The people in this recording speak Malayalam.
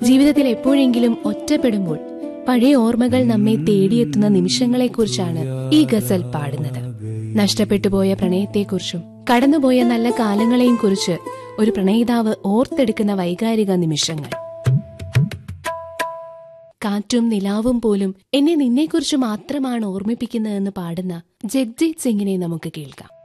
ജീവിതത്തിൽ എപ്പോഴെങ്കിലും ഒറ്റപ്പെടുമ്പോൾ പഴയ ഓർമ്മകൾ നമ്മെ തേടിയെത്തുന്ന നിമിഷങ്ങളെക്കുറിച്ചാണ് ഈ ഗസൽ പാടുന്നത്. നഷ്ടപ്പെട്ടുപോയ പ്രണയത്തെക്കുറിച്ചും കടന്നുപോയ നല്ല കാലങ്ങളെയും കുറിച്ച് ഒരു പ്രണയിതാവ് ഓർത്തെടുക്കുന്ന വൈകാരിക നിമിഷങ്ങൾ. കാറ്റും നിലാവും പോലും എന്നെ നിന്നെക്കുറിച്ച് മാത്രമാണ് ഓർമ്മിപ്പിക്കുന്നതെന്ന് പാടുന്ന ജഗ്ജീത് സിംഗിനെ നമുക്ക് കേൾക്കാം.